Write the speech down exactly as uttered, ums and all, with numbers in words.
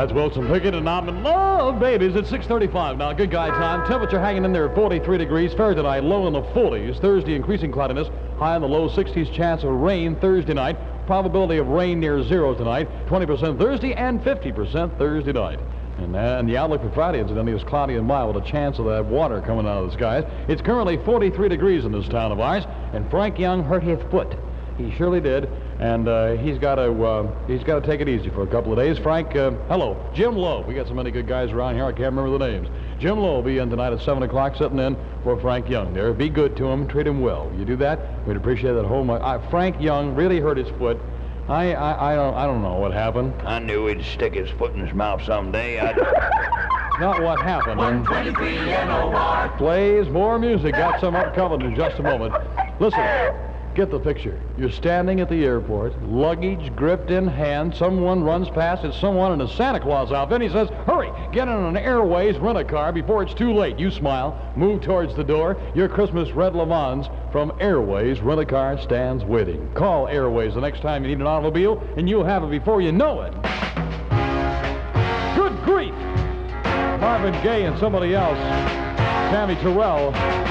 That's Wilson Pickett, and I'm in love, babies. It's six thirty-five now. Good guy time. Temperature hanging in there at forty-three degrees. Fair tonight, low in the forties. Thursday, increasing cloudiness. High in the low sixties. Chance of rain Thursday night. Probability of rain near zero tonight. twenty percent Thursday and fifty percent Thursday night. And, uh, and the outlook for Friday, incidentally, is cloudy and mild with a chance of that water coming out of the skies. It's currently forty-three degrees in this town of ours, and Frank Young hurt his foot. He surely did, and uh, he's got to uh, he's got to take it easy for a couple of days. Frank, uh, hello, Jim Lowe. We got so many good guys around here, I can't remember the names. Jim Lowe will be in tonight at seven o'clock, sitting in for Frank Young. There, be good to him, treat him well. You do that, we'd appreciate that whole much. Uh, Frank Young really hurt his foot. I, I I don't I don't know what happened. I knew he'd stick his foot in his mouth someday. I'd... Not what happened. one twenty-three N O R. Plays more music. Got some up coming in just a moment. Listen. Get the picture. You're standing at the airport, luggage gripped in hand. Someone runs past. It's someone in a Santa Claus outfit. He says, hurry, get in an Airways rent-a-car before it's too late. You smile, move towards the door. Your Christmas Red Le Mans from Airways Rent-A-Car stands waiting. Call Airways the next time you need an automobile, and you'll have it before you know it. Good grief! Marvin Gaye and somebody else, Tammy Terrell.